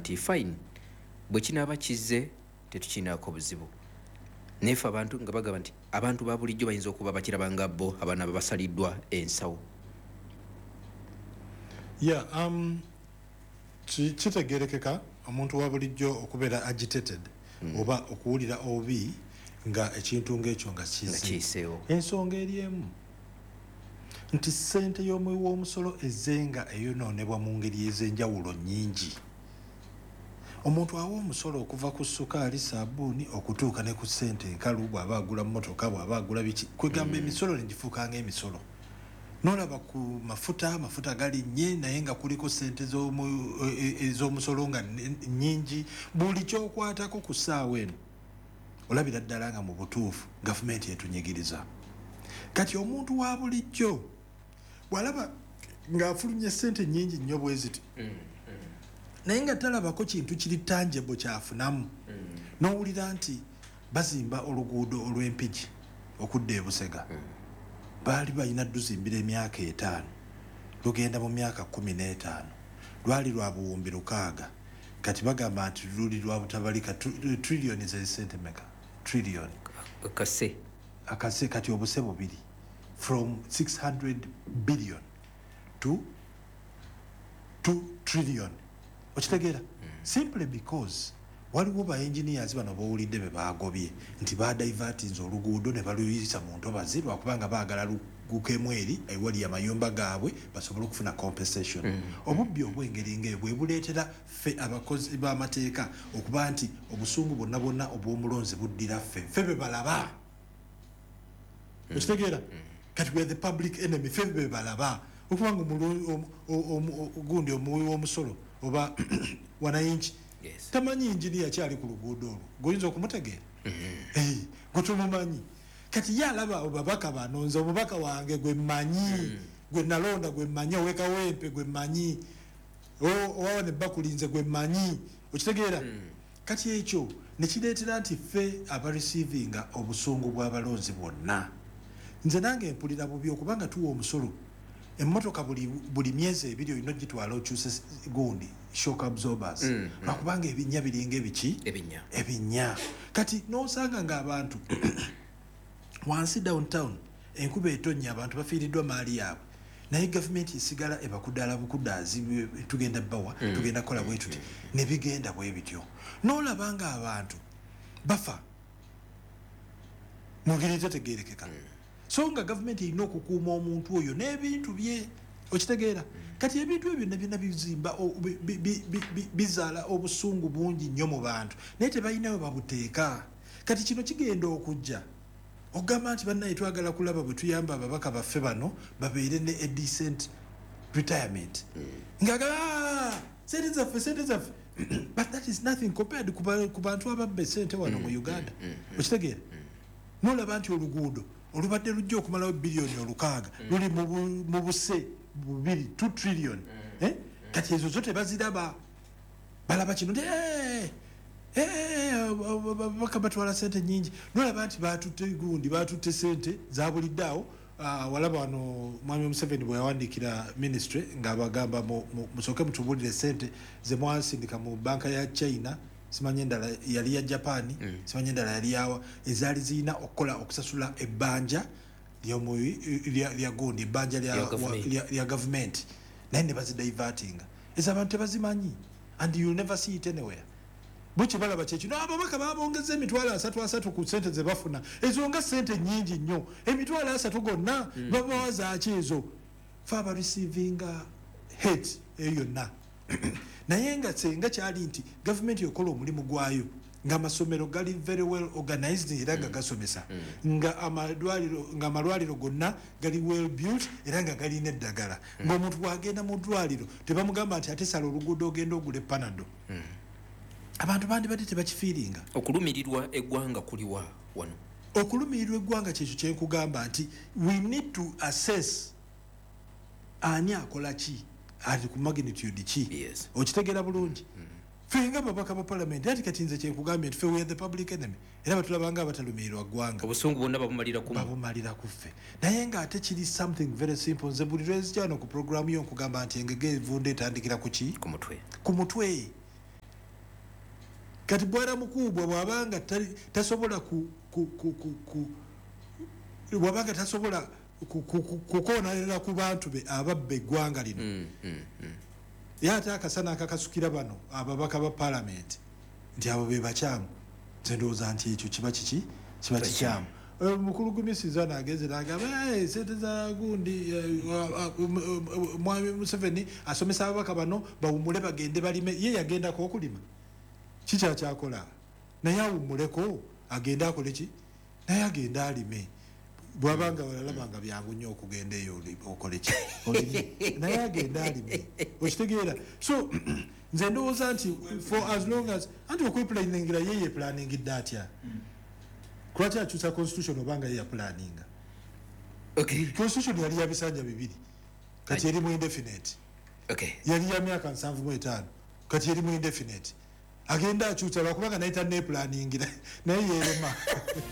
nti fine bwe kinaaba kizze tetukinaako buzibu nefe abantu nga bagamba nti abantu ba bulijjo bayinza okuba bakirabanga bo abaana babasaliddwa ensawo. Kitegerekeka omuntu wa bulijjo okubeera agitated oba okuwulira obi nga ekintu ng'ekyo nga kiiseewo. Ensonga eri emu nti ssente y'omuwi w'omusolo ezenga eyonoonebwa mu ngeri ez'enjawulo nnyingi. Omuntu awa omusolo okuva ku sukaali, sabbuuni okutuuka ne ku ssente enkalu bw'aba agula mmotoka bw'aba agula biki kwegamba emisolo negifuuka ng'emisolo. N'olaba ku mafuta galinnye naye nga kuliko ssente ez'omusolo nga nnyingi. Buli ky'okwatako ku ssaawa eno olabira ddala nga mu butuufu gavumenti etunyigiriza. Kati omuntu wa bulijjo bw'alaba ng'afulumye ssente nnyingi nnyo bwe ziti naye nga talabako kintu kiri tangible kyafunamu. N'owulira nti bazimba oluguudo olw'Empigi okudda e Busega baali balina duzimbira emyaka 5 lugenda mu myaka 15 lwali lwa buwumbi 600 kati bagamba nti luli lwa butabalika trillion ze sente meka trillion akase kati obuse bubiri from 600 billion to 2 trillion. Okitegeera simply because waliwo ba engineers bano bawulidde be baagobye nti badivertinze oluguudo ne baluyisa mu ntobazi lwakubanga baagala lugukemu eri ewali amayumba gaabwe basobole okufuna compensation. Obubbi obw'engeri ng'ebwe buleetera ffe abakozi b'amateeka okuba nti obusungu bwonna bwonna obw'omulonzi buddira ffe be balaba. Okitegeera kati we the public enemy ffe be balaba okubanga gundi omuwi w'omusolo oba wananchi tamanyi injini yakyali ku luguudo olwo goyinza okumutegeera gutumumanyi kati yalaba obabaka banonze omubaka wange gwe mmanyi gwe nalonda gwe mmanyi oweka wempe gwe mmanyi owawa ne bakulinze gwe mmanyi okitegeera kati ekyo nekireetera nti ffe abarecevinga obusungu bw'abalonzi bwonna nze nange mpulira bubi okubanga tuwa omusolo emmotoka buli myezi 2 olina ogitwala okyuse gundi shock absorbers lwakubanga ebinnya biringa ebiki ebinnya kati n'osanga ng'abantu wansi downtown enkuba etonnya abantu bafiiriddwa maali yaabwe naye gavumenti esigala ebakudala bukudaazi tugenda bawa tugenda kukola bwe tuti ne bigenda bwe bityo n'olabanga abantu bafa mu ngeri tetegeerekeka. So nga gavumenti erina okukuuma omuntu oyo n'ebintu bye okitegeera kati ebintu ebyo byonna bizimba bizaala obusungu bungi nnyo mu bantu naye tebalinawe babuteeka. Kati kino kigenda okujja ogamba nti bannaye twagala kulaba bwe tuyamba ababaka baffe bano babeere ne a decent retirement ngagala sente zaffe but that is nothing compared ku bantu ababba sente wano mu Uganda okitegeera n'olaba nti oluguudo olubadde lujja okumalawo biliyoni 600 luli mu buse 2 trillion kati ezo zote baziraba balaba kino bakabatwala sente nyingi n'olaba nti batutte gundi batutte sente zabuliddaawo. Walaba wano mwami Museveni bwe yawandiikira ministry ng'abagamba musooke mutubulire sente ze mwasindika mu banka ya China simanye endala yali ya Japan simanye endala yali yawa ezaali zirina okukola okusasula ebbanja lya gundi ebbanja lya government naye ne bazidivertinga ezo abantu tebazimanyi and you'll never see it anywhere. Buki balaba kyekyo n'ababaka babongeza emitwalo 3 ku sente ze bafuna ezo nga sente nnyingi nnyo emitwalo 3 gonna babawaza ki ezo fa ba receivinga hate yonna naye nga senga kyali nti gavumenti yokola omulimu gwayo nga amasomero gali very well organized era nga gasomesa nga amalwaliro gonna gali well built era nga galina eddagala ng'omuntu bw'agenda mu ddwaliro tebamugamba nti ate sala oluguudo ogenda ogula panado. Abantu bandi bati tebakifiiringa. Okulumirirwa eggwanga kuliwa wano. Okulumirirwa eggwanga kyekyo kye nkugamba nti we need to assess ani akola ki ali ku magnitude ki okitegeera bulungi. Ffe nga babaka ba parliament ati kati nze kye nkugambye nti ffe we are the public enemy era batulabanga abatalumirirwa ggwanga obusungu bwonna babumalira ku ffe naye nga ate kiri something very simple nze buli lwezi kyano ku programu yo nkugamba nti engege evunda etandikira ku ki ku mutwe kati bwana mukubwa bwabanga tasobola bwabanga tasobola kukoonalira ku bantu be ababba eggwanga lino ye ate akasana akakasukira bano ababaka ba palamenti nti abo be bakyamu nze ndowooza nti ekyo kiba kikyamu mukulu gumisiza nageze nagamba sente za gundi mwami Museveni asomesa ababaka bano bawumule bagende balime ye yagendako okulima kikyakyakola naye awummuleko agende akole ki naye agende alime bwabanga balalabanga byangu nnyo okugenda eyo okole ki naye agende alime okitegeera so nze ndowooza nti for as long as anti okwepulaningira yeye planingidde atya kwati akyusa constitution obanga ye yapulaninga constitution yali ya bisanja 2 kati erimu indefinite yali ya myaka 75 kati erimu indefinite agenda akyusa lwakubanga naye tanneplaningira naye yerema